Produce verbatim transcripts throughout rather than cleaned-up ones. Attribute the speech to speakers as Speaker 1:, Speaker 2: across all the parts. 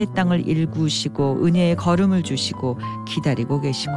Speaker 1: 땅을 일구시고 은혜의 걸음을 주시고 기다리고 계시고,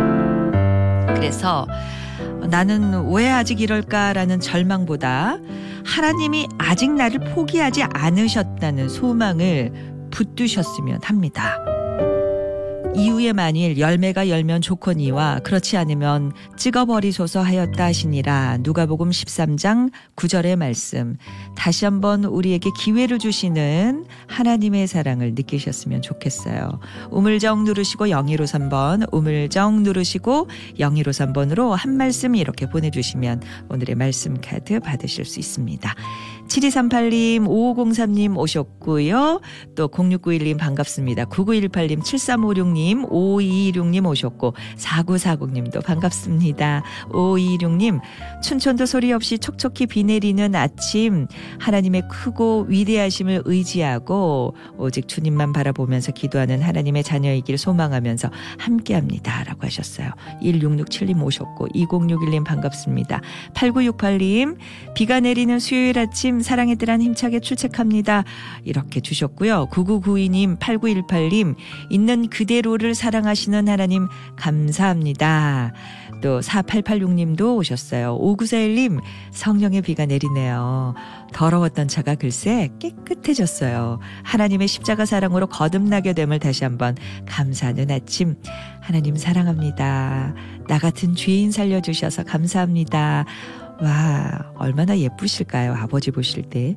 Speaker 1: 그래서 나는 왜 아직 이럴까라는 절망보다 하나님이 아직 나를 포기하지 않으셨다는 소망을 붙드셨으면 합니다. 이후에 만일 열매가 열면 좋거니와 그렇지 않으면 찍어버리소서 하였다 하시니라. 누가복음 십삼 장 구 절의 말씀, 다시 한번 우리에게 기회를 주시는 하나님의 사랑을 느끼셨으면 좋겠어요. 우물정 누르시고 영일오삼 번, 우물정 누르시고 영일오삼 번으로 한 말씀 이렇게 보내주시면 오늘의 말씀 카드 받으실 수 있습니다. 칠이삼팔 님, 오오공삼 님 오셨고요. 또 공육구일 님 반갑습니다. 구구일팔 님, 칠삼오육 님, 오이이육 님 오셨고 사구사공 님도 반갑습니다. 오이이육 님, 춘천도 소리 없이 촉촉히 비 내리는 아침, 하나님의 크고 위대하심을 의지하고 오직 주님만 바라보면서 기도하는 하나님의 자녀이길 소망하면서 함께합니다 라고 하셨어요. 일육육칠 님 오셨고 이공육일 님 반갑습니다. 팔구육팔 님, 비가 내리는 수요일 아침 사랑의 뜰 안 힘차게 출첵합니다 이렇게 주셨고요. 구구구이 님, 팔구일팔 님, 있는 그대로를 사랑하시는 하나님 감사합니다. 또 사팔팔육 님도 오셨어요. 오구사일 님, 성령의 비가 내리네요. 더러웠던 차가 글쎄 깨끗해졌어요. 하나님의 십자가 사랑으로 거듭나게 됨을 다시 한번 감사하는 아침, 하나님 사랑합니다. 나 같은 죄인 살려주셔서 감사합니다. 와, 얼마나 예쁘실까요? 아버지 보실 때.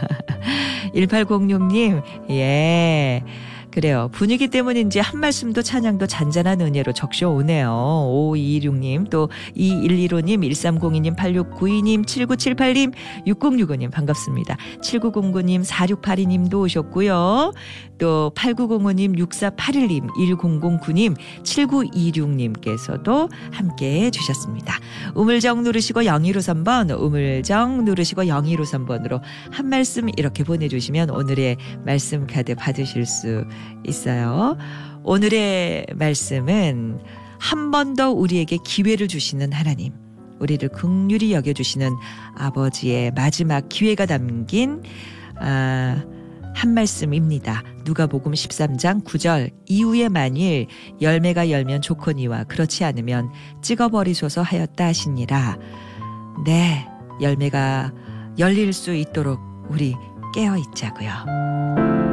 Speaker 1: 일팔공육 님, 예. 그래요. 분위기 때문인지 한 말씀도 찬양도 잔잔한 은혜로 적셔오네요. 오이이육 님, 또 이일일오 님, 일삼공이 님, 팔육구이 님, 칠구칠팔 님, 육공육오 님 반갑습니다. 칠구공구 님, 사육팔이 님도 오셨고요. 또 팔구공오 님, 육사팔일 님, 일공공구 님, 칠구이육 님께서도 함께해 주셨습니다. 우물정 누르시고 영일오삼 번, 우물정 누르시고 영일오삼 번으로 한 말씀 이렇게 보내주시면 오늘의 말씀 카드 받으실 수 있어요. 오늘의 말씀은 한 번 더 우리에게 기회를 주시는 하나님, 우리를 긍휼히 여겨주시는 아버지의 마지막 기회가 담긴 아, 한 말씀입니다. 누가복음 십삼 장 구 절, 이후에 만일 열매가 열면 좋거니와 그렇지 않으면 찍어버리소서 하였다 하시니라. 네, 열매가 열릴 수 있도록 우리 깨어 있자고요.